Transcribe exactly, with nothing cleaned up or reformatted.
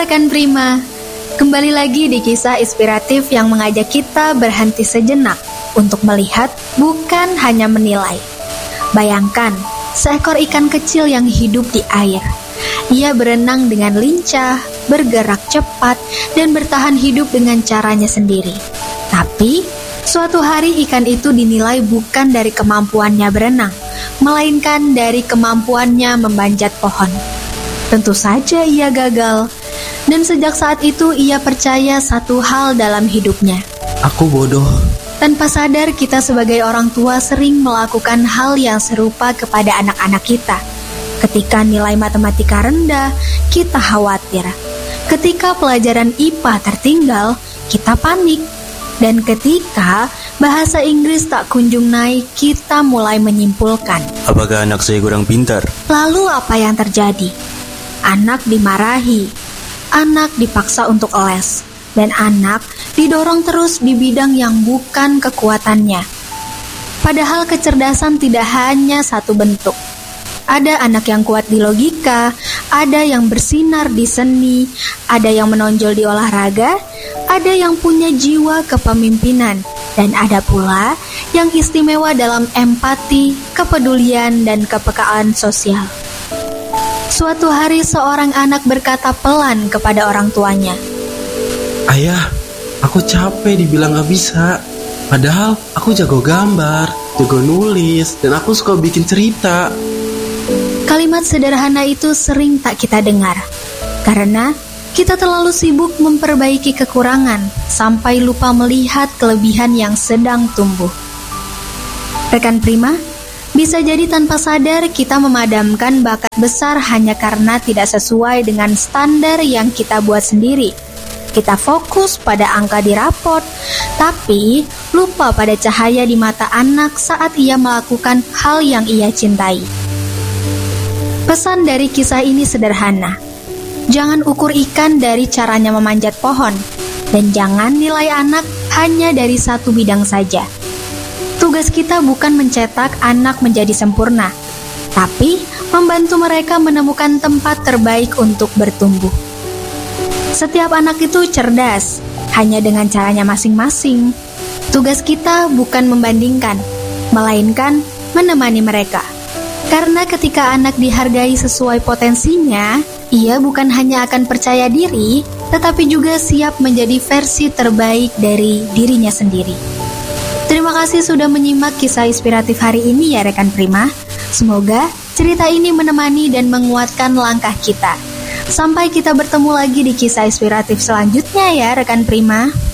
rekan Prima, kembali lagi di kisah inspiratif yang mengajak kita berhenti sejenak untuk melihat, bukan hanya menilai. Bayangkan, seekor ikan kecil yang hidup di air. Ia berenang dengan lincah, bergerak cepat, dan bertahan hidup dengan caranya sendiri. Tapi, suatu hari ikan itu dinilai bukan dari kemampuannya berenang, melainkan dari kemampuannya memanjat pohon. Tentu saja ia gagal, dan sejak saat itu ia percaya satu hal dalam hidupnya. Aku bodoh. Tanpa sadar kita sebagai orang tua sering melakukan hal yang serupa kepada anak-anak kita. Ketika nilai matematika rendah, kita khawatir. Ketika pelajaran I P A tertinggal, kita panik. Dan ketika bahasa Inggris tak kunjung naik, kita mulai menyimpulkan, apakah anak saya kurang pintar? Lalu apa yang terjadi? Anak dimarahi, anak dipaksa untuk les, dan anak didorong terus di bidang yang bukan kekuatannya. Padahal kecerdasan tidak hanya satu bentuk. Ada anak yang kuat di logika, ada yang bersinar di seni, ada yang menonjol di olahraga, ada yang punya jiwa kepemimpinan, dan ada pula yang istimewa dalam empati, kepedulian, dan kepekaan sosial. Suatu hari seorang anak berkata pelan kepada orang tuanya, Ayah, aku capek dibilang gak bisa. Padahal aku jago gambar, jago nulis, dan aku suka bikin cerita. Kalimat sederhana itu sering tak kita dengar, karena kita terlalu sibuk memperbaiki kekurangan sampai lupa melihat kelebihan yang sedang tumbuh. Rekan Prima, bisa jadi tanpa sadar kita memadamkan bakat besar hanya karena tidak sesuai dengan standar yang kita buat sendiri. Kita fokus pada angka di raport, tapi lupa pada cahaya di mata anak saat ia melakukan hal yang ia cintai. Pesan dari kisah ini sederhana. Jangan ukur ikan dari caranya memanjat pohon, dan jangan nilai anak hanya dari satu bidang saja. Tugas kita bukan mencetak anak menjadi sempurna, tapi membantu mereka menemukan tempat terbaik untuk bertumbuh. Setiap anak itu cerdas, hanya dengan caranya masing-masing. Tugas kita bukan membandingkan, melainkan menemani mereka. Karena ketika anak dihargai sesuai potensinya, ia bukan hanya akan percaya diri, tetapi juga siap menjadi versi terbaik dari dirinya sendiri. Terima kasih sudah menyimak kisah inspiratif hari ini ya rekan Prima. Semoga cerita ini menemani dan menguatkan langkah kita. Sampai kita bertemu lagi di kisah inspiratif selanjutnya ya rekan Prima.